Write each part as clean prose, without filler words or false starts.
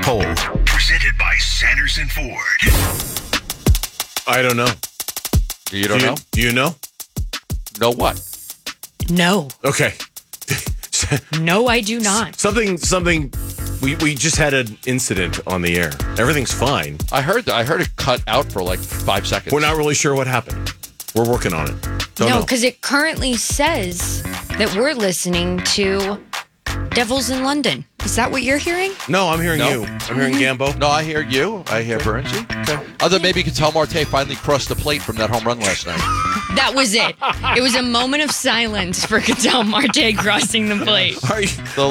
Poll. Presented by Sanderson Ford. I don't know. You don't know? Do you know? Know what? No. Okay. No, I do not. Something. We just had an incident on the air. Everything's fine. I heard it cut out for like 5 seconds. We're not really sure what happened. We're working on it. Don't No, know. because it currently says that we're listening to Devils in London. Is that what you're hearing? No, I'm hearing No. you. I'm hearing Gambo. No, I hear you. I hear Bernsey. Okay. Other maybe you could tell Marte finally crossed the plate from that home run last night. That was it. It was a moment of silence for Ketel Marte crossing the plate. Are you,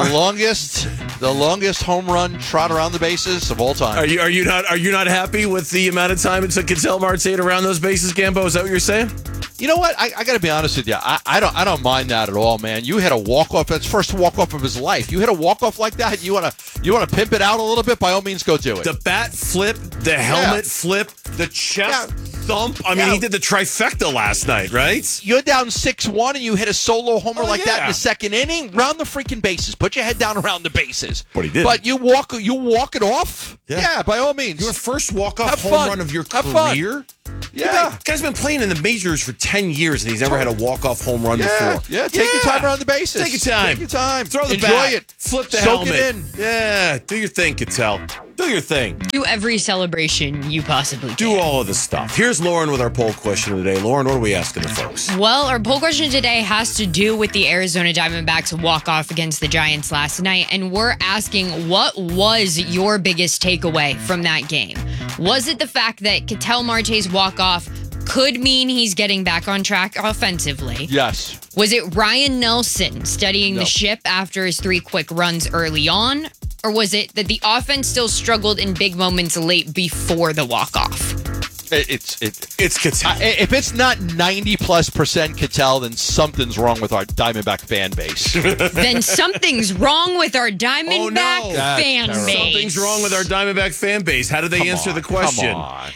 The longest home run trot around the bases of all time. are you not happy with the amount of time it took Ketel Marte to round those bases, Gambo? Is that what you're saying? You know what? I got to be honest with you. I don't mind that at all, man. You hit a walk off. That's first walk off of his life. You hit a walk off like that. You want to pimp it out a little bit? By all means, go do it. The bat flip, the helmet flip, the chest thump. I mean, he did the trifecta last night, right? You're down 6-1 and you hit a solo homer like that in yeah. the second inning. Round the freaking bases. Put your head down around the bases. But he did. But you walk it off. Yeah. By all means. Your first walk-off Have home fun. run of your Have fun. career? Yeah. This guy's been playing in the majors for 10 years, and he's never had a walk-off home run before. Yeah, take your time around the bases. Take your time. Take your time. Throw the Enjoy bat. it. Flip the Soak helmet. it in. Yeah, do your thing, Ketel. Do your thing. Do every celebration you possibly can. Do all of the stuff. Here's Lauren with our poll question of the day. Lauren, what are we asking the folks? Well, our poll question today has to do with the Arizona Diamondbacks walk-off against the Giants last night, and we're asking, what was your biggest takeaway from that game? Was it the fact that Ketel Marte's walk-off could mean he's getting back on track offensively? Yes. Was it Ryan Nelson studying the ship after his 3 quick runs early on? Or was it that the offense still struggled in big moments late before the walk-off? It's Ketel. if it's not 90+% Ketel, then something's wrong with our Diamondback fan base. Then something's wrong with our Diamondback That's fan terrible. base. Something's wrong with our Diamondback fan base. How did they answer the question? Come on.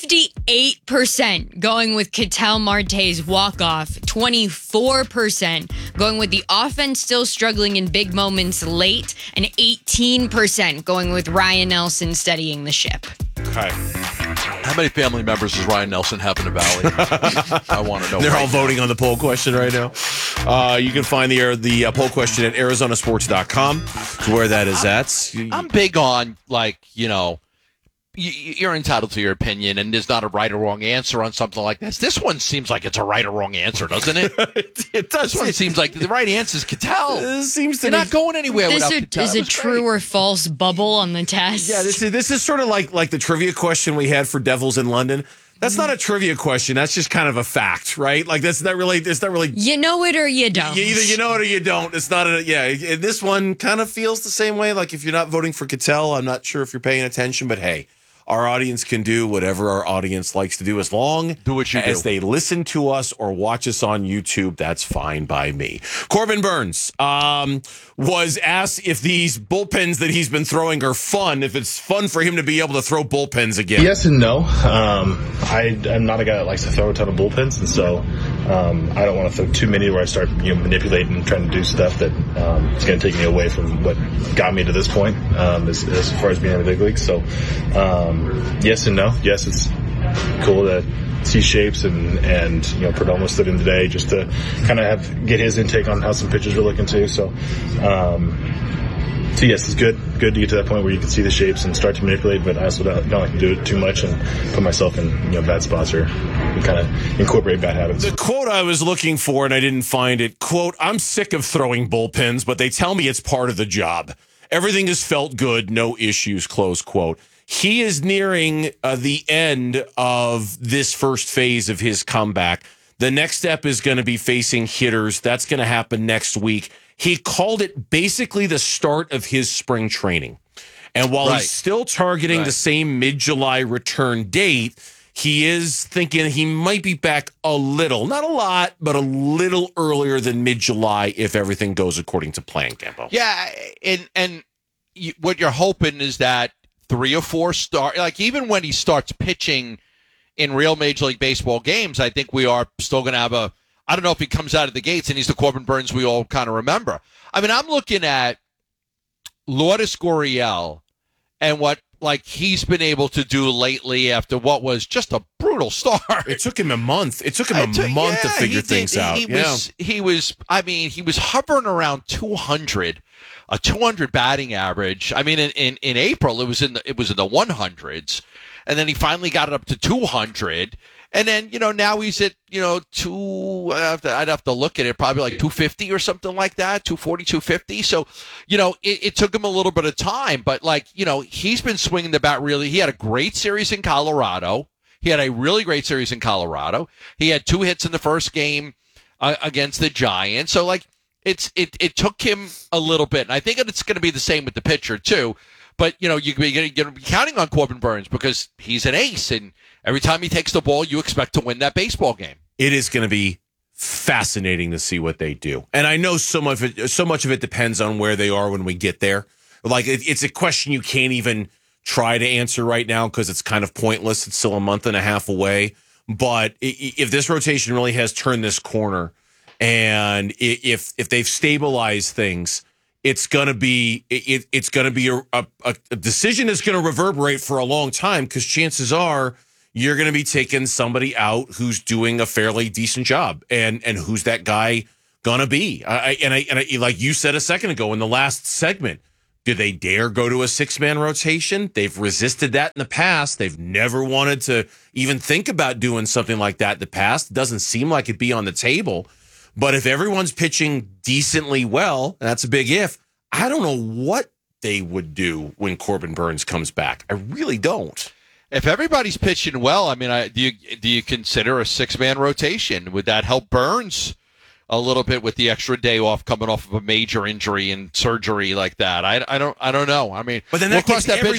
58% going with Ketel Marte's walk-off, 24% going with the offense still struggling in big moments late, and 18% going with Ryan Nelson steadying the ship. Okay. How many family members does Ryan Nelson have in the Valley? I want to know. They're all voting on the poll question right now. You can find the poll question at arizonasports.com. Is where that is at. I'm big on, you're entitled to your opinion, and there's not a right or wrong answer on something like this. This one seems like it's a right or wrong answer, doesn't it? It does. This one seems like the right answer is Ketel. It seems to You're be not going anywhere This without Ketel. is a true or false bubble on the test. Yeah, this is sort of like the trivia question we had for Devils in London. That's not a trivia question. That's just kind of a fact, right? Like it's not really. You know it or you don't. Either you know it or you don't. It's not a This one kind of feels the same way. Like if you're not voting for Ketel, I'm not sure if you're paying attention, but hey. Our audience can do whatever our audience likes to do as long as they listen to us or watch us on YouTube. That's fine by me. Corbin Burns was asked if these bullpens that he's been throwing are fun, if it's fun for him to be able to throw bullpens again. Yes and no. I'm not a guy that likes to throw a ton of bullpens, and so I don't want to throw too many where I start manipulating and trying to do stuff that is going to take me away from what got me to this point as far as being in the big leagues. So yes and no. Yes, it's cool to see Shapes and Perdomo stood in today just to kind of get his intake on how some pitchers are looking too. So yes, it's good to get to that point where you can see the shapes and start to manipulate, but I also don't like to do it too much and put myself in bad spots or kind of incorporate bad habits. The quote I was looking for, and I didn't find it, quote, "I'm sick of throwing bullpens, but they tell me it's part of the job. Everything has felt good, no issues," close quote. He is nearing the end of this first phase of his comeback. The next step is going to be facing hitters. That's going to happen next week. He called it basically the start of his spring training. And while he's still targeting the same mid-July return date, he is thinking he might be back a little, not a lot, but a little earlier than mid-July if everything goes according to plan, Gambo. Yeah, and what you're hoping is that 3 or 4 start, like even when he starts pitching in real Major League Baseball games, I think we are still going to have I don't know if he comes out of the gates and he's the Corbin Burns we all kind of remember. I mean, I'm looking at Lourdes Gurriel and what like he's been able to do lately after what was just a brutal start. It took him a month. It took him a month to figure things out. He was hovering around 200, a 200 batting average. I mean, in April it was in the 100s, and then he finally got it up to 200. And then, now he's at, I'd have to look at it, probably like 250 or something like that, 240, 250. So, it took him a little bit of time, but he's been swinging the bat really. He had a great series in Colorado. He had a really great series in Colorado. He had 2 hits in the first game against the Giants. So, it took him a little bit. And I think it's going to be the same with the pitcher, too. But, you're going to be counting on Corbin Burnes because he's an ace, and every time he takes the ball, you expect to win that baseball game. It is going to be fascinating to see what they do. And I know so much of it depends on where they are when we get there. It's a question you can't even try to answer right now because it's kind of pointless. It's still a month and a half away. But if this rotation really has turned this corner, and if they've stabilized things, it's going to be a decision that's going to reverberate for a long time because chances are you're going to be taking somebody out who's doing a fairly decent job, and who's that guy going to be? I like you said a second ago in the last segment, do they dare go to a 6-man rotation? They've resisted that in the past. They've never wanted to even think about doing something like that in the past. It doesn't seem like it'd be on the table. But if everyone's pitching decently well, and that's a big if, I don't know what they would do when Corbin Burnes comes back. I really don't. If everybody's pitching well, I mean, do you consider a 6-man rotation? Would that help Burnes a little bit with the extra day off coming off of a major injury and surgery like that? I don't know. I mean, but then that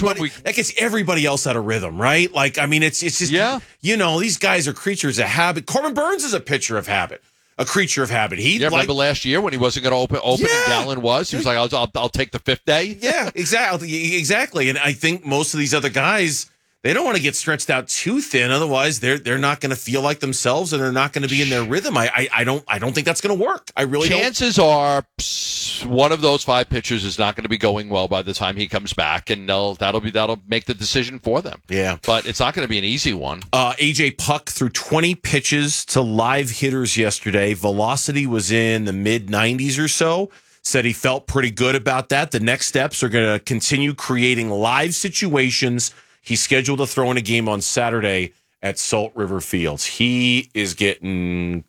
gets everybody else out of rhythm, right? It's just these guys are creatures of habit. Corbin Burnes is a pitcher of habit. A creature of habit. Remember last year when he wasn't going to open and Gallen was? He was like, I'll take the 5th day. Yeah, exactly. And I think most of these other guys, they don't want to get stretched out too thin. Otherwise, they're not going to feel like themselves, and they're not going to be in their rhythm. I don't think that's going to work. I really Chances are one of those 5 pitchers is not going to be going well by the time he comes back, and that'll make the decision for them. Yeah, but it's not going to be an easy one. AJ Puk threw 20 pitches to live hitters yesterday. Velocity was in the mid 90s or so. Said he felt pretty good about that. The next steps are going to continue creating live situations. He's scheduled to throw in a game on Saturday at Salt River Fields. He is getting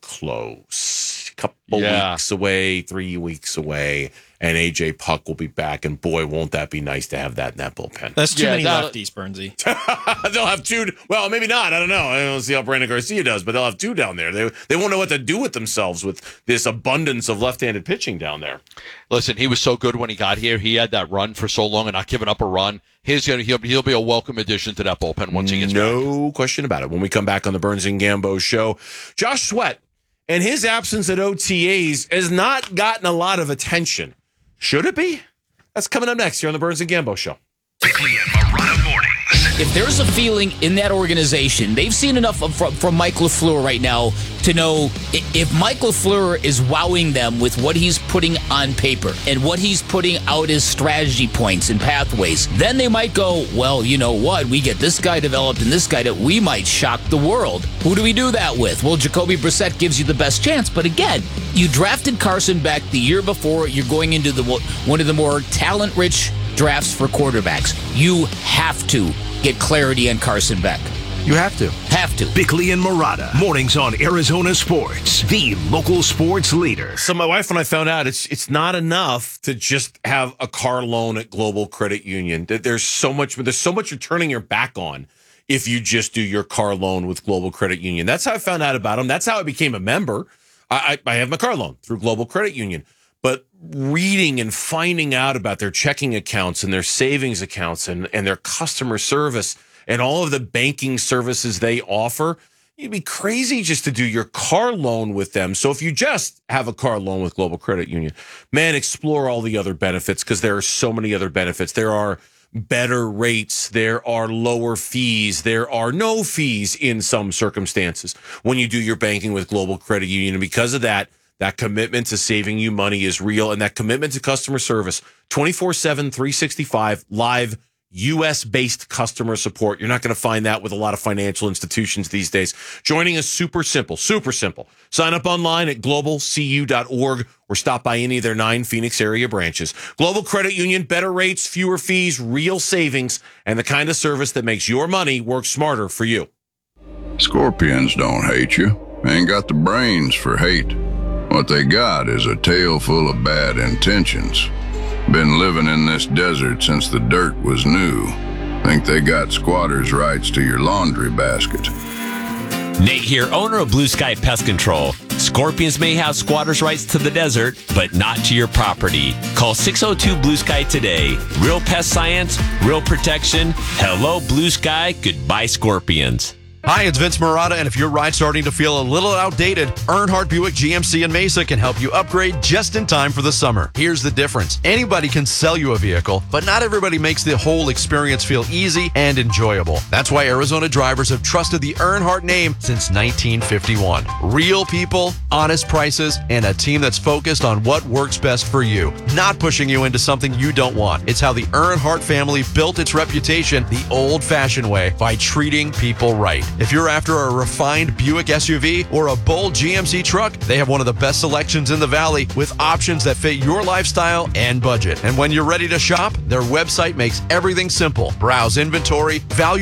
close. A couple weeks away, 3 weeks away, and AJ Puk will be back. And boy, won't that be nice to have that in that bullpen. That's too many lefties, Burnsy. They'll have 2. Well, maybe not. I don't know. I don't see how Brandon Garcia does, but they'll have 2 down there. They won't know what to do with themselves with this abundance of left-handed pitching down there. Listen, he was so good when he got here. He had that run for so long and not giving up a run. He'll be a welcome addition to that bullpen once he gets back. No question about it. When we come back on the Burns and Gambo show, Josh Sweat and his absence at OTAs has not gotten a lot of attention. Should it be? That's coming up next here on the Burns and Gambo show. Bickley and Marotta mornings. If there's a feeling in that organization, they've seen enough from Mike LaFleur right now to know if Mike LaFleur is wowing them with what he's putting on paper and what he's putting out as strategy points and pathways, then they might go, well, you know what? We get this guy developed and this guy that we might shock the world. Who do we do that with? Well, Jacoby Brissett gives you the best chance. But again, you drafted Carson Beck the year before. You're going into one of the more talent-rich drafts for quarterbacks. You have to get clarity on Carson Beck. You have to. Have to. Bickley and Marotta. Mornings on Arizona Sports, the local sports leader. So my wife and I found out it's not enough to just have a car loan at Global Credit Union. There's so much you're turning your back on if you just do your car loan with Global Credit Union. That's how I found out about them. That's how I became a member. I have my car loan through Global Credit Union. But reading and finding out about their checking accounts and their savings accounts and their customer service and all of the banking services they offer, you'd be crazy just to do your car loan with them. So if you just have a car loan with Global Credit Union, man, explore all the other benefits because there are so many other benefits. There are better rates. There are lower fees. There are no fees in some circumstances when you do your banking with Global Credit Union. And because of that, that commitment to saving you money is real, and that commitment to customer service, 24/7, 365, live, U.S.-based customer support. You're not going to find that with a lot of financial institutions these days. Joining us, super simple, super simple. Sign up online at globalcu.org or stop by any of their 9 Phoenix area branches. Global Credit Union, better rates, fewer fees, real savings, and the kind of service that makes your money work smarter for you. Scorpions don't hate you. Ain't got the brains for hate. What they got is a tail full of bad intentions. Been living in this desert since the dirt was new. Think they got squatters' rights to your laundry basket. Nate here, owner of Blue Sky Pest Control. Scorpions may have squatters' rights to the desert, but not to your property. Call 602 Blue Sky today. Real pest science, real protection. Hello, Blue Sky. Goodbye, Scorpions. Hi, it's Vince Marotta, and if your ride's starting to feel a little outdated, Earnhardt Buick GMC in Mesa can help you upgrade just in time for the summer. Here's the difference. Anybody can sell you a vehicle, but not everybody makes the whole experience feel easy and enjoyable. That's why Arizona drivers have trusted the Earnhardt name since 1951. Real people, honest prices, and a team that's focused on what works best for you, not pushing you into something you don't want. It's how the Earnhardt family built its reputation the old-fashioned way, by treating people right. If you're after a refined Buick SUV or a bold GMC truck, they have one of the best selections in the Valley with options that fit your lifestyle and budget. And when you're ready to shop, their website makes everything simple. Browse inventory, value